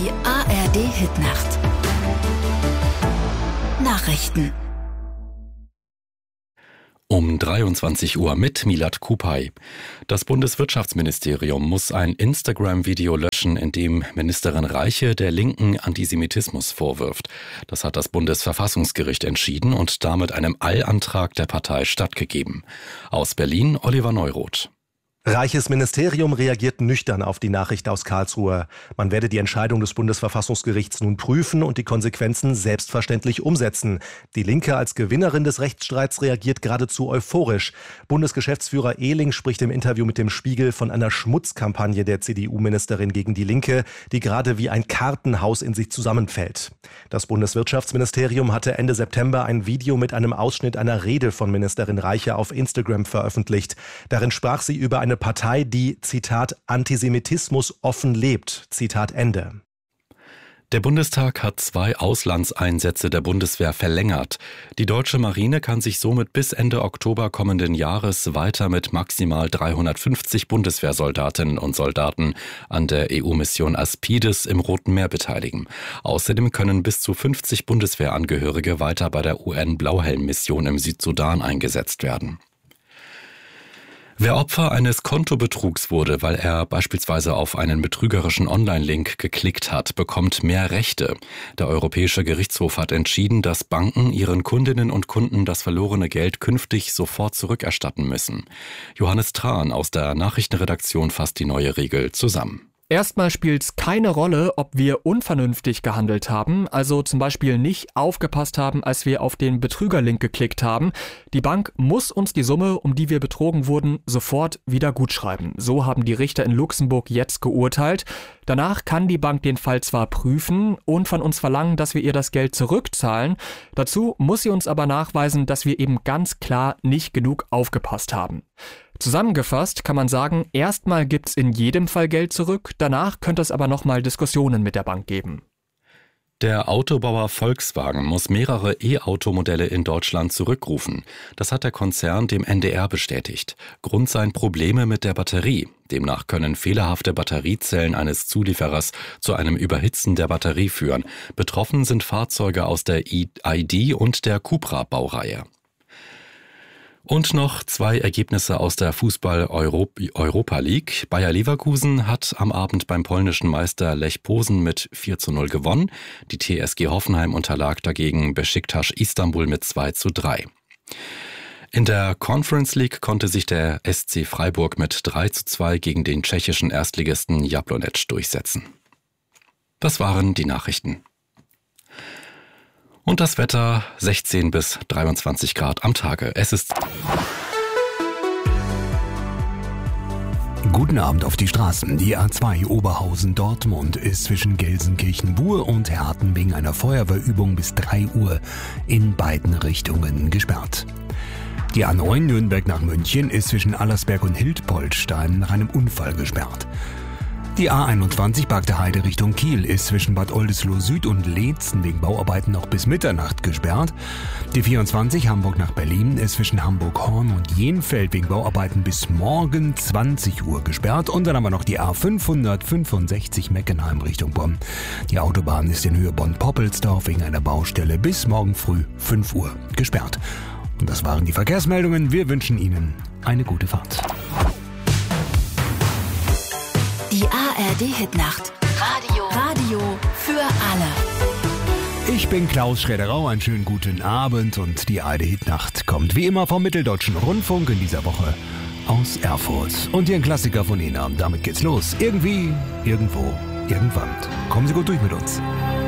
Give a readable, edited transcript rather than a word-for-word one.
Die ARD-Hitnacht. Nachrichten. Um 23 Uhr mit Milad Kupay. Das Bundeswirtschaftsministerium muss ein Instagram-Video löschen, in dem Ministerin Reiche der Linken Antisemitismus vorwirft. Das hat das Bundesverfassungsgericht entschieden und damit einem Eilantrag der Partei stattgegeben. Aus Berlin Oliver Neuroth. Reiches Ministerium reagiert nüchtern auf die Nachricht aus Karlsruhe. Man werde die Entscheidung des Bundesverfassungsgerichts nun prüfen und die Konsequenzen selbstverständlich umsetzen. Die Linke als Gewinnerin des Rechtsstreits reagiert geradezu euphorisch. Bundesgeschäftsführer Ehling spricht im Interview mit dem Spiegel von einer Schmutzkampagne der CDU-Ministerin gegen die Linke, die gerade wie ein Kartenhaus in sich zusammenfällt. Das Bundeswirtschaftsministerium hatte Ende September ein Video mit einem Ausschnitt einer Rede von Ministerin Reiche auf Instagram veröffentlicht. Darin sprach sie über eine Partei, die, Zitat, Antisemitismus offen lebt, Zitat Ende. Der Bundestag hat 2 Auslandseinsätze der Bundeswehr verlängert. Die deutsche Marine kann sich somit bis Ende Oktober kommenden Jahres weiter mit maximal 350 Bundeswehrsoldatinnen und Soldaten an der EU-Mission Aspides im Roten Meer beteiligen. Außerdem können bis zu 50 Bundeswehrangehörige weiter bei der UN-Blauhelm-Mission im Südsudan eingesetzt werden. Wer Opfer eines Kontobetrugs wurde, weil er beispielsweise auf einen betrügerischen Online-Link geklickt hat, bekommt mehr Rechte. Der Europäische Gerichtshof hat entschieden, dass Banken ihren Kundinnen und Kunden das verlorene Geld künftig sofort zurückerstatten müssen. Johannes Tran aus der Nachrichtenredaktion fasst die neue Regel zusammen. Erstmal spielt es keine Rolle, ob wir unvernünftig gehandelt haben, also zum Beispiel nicht aufgepasst haben, als wir auf den Betrügerlink geklickt haben. Die Bank muss uns die Summe, um die wir betrogen wurden, sofort wieder gutschreiben. So haben die Richter in Luxemburg jetzt geurteilt. Danach kann die Bank den Fall zwar prüfen und von uns verlangen, dass wir ihr das Geld zurückzahlen. Dazu muss sie uns aber nachweisen, dass wir eben ganz klar nicht genug aufgepasst haben. Zusammengefasst kann man sagen, erstmal gibt's in jedem Fall Geld zurück, danach könnte es aber nochmal Diskussionen mit der Bank geben. Der Autobauer Volkswagen muss mehrere E-Automodelle in Deutschland zurückrufen. Das hat der Konzern dem NDR bestätigt. Grund seien Probleme mit der Batterie. Demnach können fehlerhafte Batteriezellen eines Zulieferers zu einem Überhitzen der Batterie führen. Betroffen sind Fahrzeuge aus der ID und der Cupra-Baureihe. Und noch 2 Ergebnisse aus der Fußball-Europa League. Bayer Leverkusen hat am Abend beim polnischen Meister Lech Posen mit 4:0 gewonnen. Die TSG Hoffenheim unterlag dagegen Beşiktaş Istanbul mit 2:3. In der Conference League konnte sich der SC Freiburg mit 3:2 gegen den tschechischen Erstligisten Jablonec durchsetzen. Das waren die Nachrichten. Und das Wetter 16 bis 23 Grad am Tage. Es ist... Guten Abend auf die Straßen. Die A2 Oberhausen-Dortmund ist zwischen Gelsenkirchen-Buhr und Herten wegen einer Feuerwehrübung bis 3 Uhr in beiden Richtungen gesperrt. Die A9 Nürnberg nach München ist zwischen Allersberg und Hildpoltstein nach einem Unfall gesperrt. Die A21 Bagde Heide Richtung Kiel ist zwischen Bad Oldesloe Süd und Leetzen wegen Bauarbeiten noch bis Mitternacht gesperrt. Die 24 Hamburg nach Berlin ist zwischen Hamburg-Horn und Jenfeld wegen Bauarbeiten bis morgen 20 Uhr gesperrt. Und dann haben wir noch die A565 Meckenheim Richtung Bonn. Die Autobahn ist in Höhe Bonn-Poppelsdorf wegen einer Baustelle bis morgen früh 5 Uhr gesperrt. Und das waren die Verkehrsmeldungen. Wir wünschen Ihnen eine gute Fahrt. Die ARD-Hitnacht. Radio für alle. Ich bin Klaus Schroeder-Rau, einen schönen guten Abend und die ARD-Hitnacht kommt wie immer vom Mitteldeutschen Rundfunk in dieser Woche aus Erfurt. Und hier ein Klassiker von Ihnen. Damit geht's los. Irgendwie, irgendwo, irgendwann. Kommen Sie gut durch mit uns.